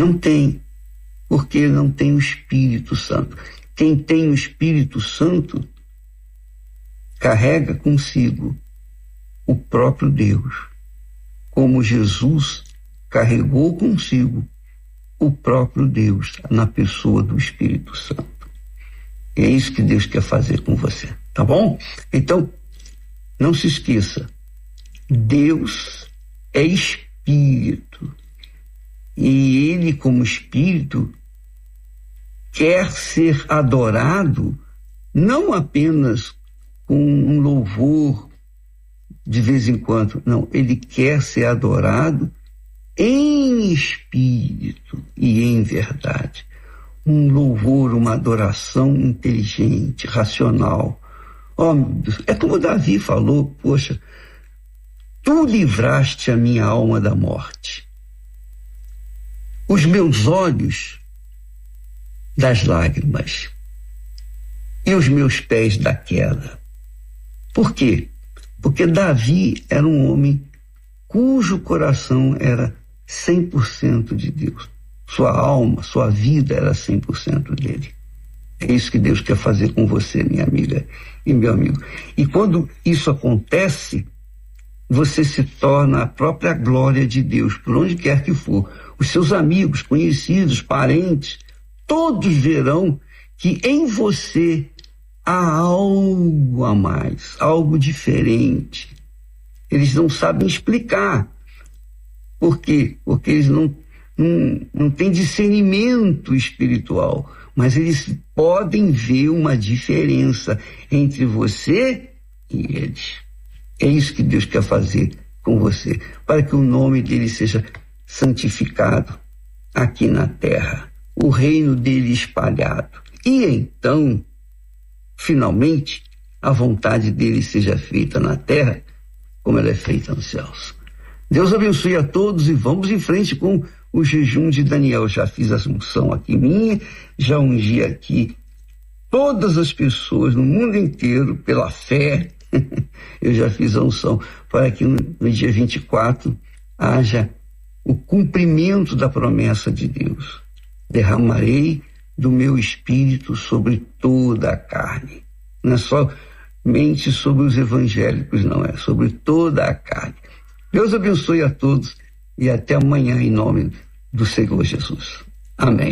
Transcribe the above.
Não tem, porque não tem o Espírito Santo. Quem tem o Espírito Santo carrega consigo o próprio Deus, como Jesus carregou consigo o próprio Deus na pessoa do Espírito Santo. É isso que Deus quer fazer com você, tá bom? Então, não se esqueça, Deus é Espírito, e Ele, como Espírito, quer ser adorado não apenas com um louvor de vez em quando, não, Ele quer ser adorado em espírito e em verdade. Um louvor, uma adoração inteligente, racional. Oh, meu Deus, é como Davi falou, poxa, tu livraste a minha alma da morte, os meus olhos das lágrimas e os meus pés da queda. Por quê? Porque Davi era um homem cujo coração era 100% de Deus. Sua alma, sua vida era 100% dele. É isso que Deus quer fazer com você, minha amiga e meu amigo. E quando isso acontece, você se torna a própria glória de Deus, por onde quer que for. Os seus amigos, conhecidos, parentes, todos verão que em você há algo a mais, algo diferente. Eles não sabem explicar. Por quê? Porque eles não têm discernimento espiritual, mas eles podem ver uma diferença entre você e eles. É isso que Deus quer fazer com você, para que o nome dele seja santificado aqui na terra, o reino dele espalhado. E então, finalmente, a vontade dele seja feita na terra como ela é feita nos céus. Deus abençoe a todos e vamos em frente com o jejum de Daniel. Já fiz a unção aqui minha, já ungi aqui todas as pessoas no mundo inteiro pela fé. Eu já fiz a unção para que no dia 24 haja o cumprimento da promessa de Deus. Derramarei do meu espírito sobre toda a carne. Não é somente sobre os evangélicos, não, é sobre toda a carne. Deus abençoe a todos e até amanhã em nome do Senhor Jesus. Amém.